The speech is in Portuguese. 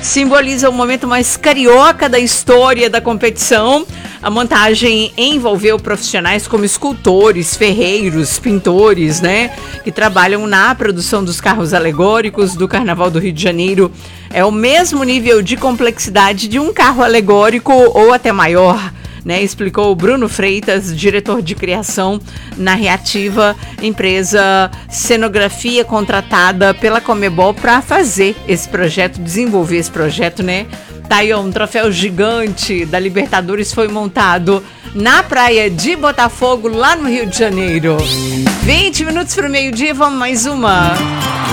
simboliza o momento mais carioca da história da competição. A montagem envolveu profissionais como escultores, ferreiros, pintores, né? Que trabalham na produção dos carros alegóricos do Carnaval do Rio de Janeiro. É o mesmo nível de complexidade de um carro alegórico ou até maior, né, explicou o Bruno Freitas, diretor de criação na Reativa, empresa cenografia contratada pela Conmebol para fazer esse projeto, desenvolver esse projeto, né? Tá aí, ó, um troféu gigante da Libertadores foi montado na praia de Botafogo, lá no Rio de Janeiro. 20 minutos para o meio-dia, vamos mais uma.